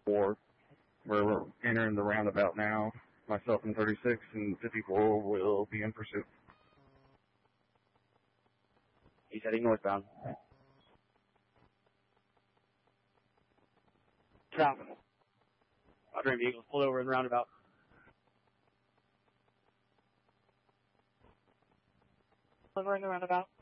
4. We're entering the roundabout now. Myself and 36 and 54 will be in pursuit. He's heading northbound. Traffic. Roger, vehicles pulled over in the roundabout. Over in the roundabout.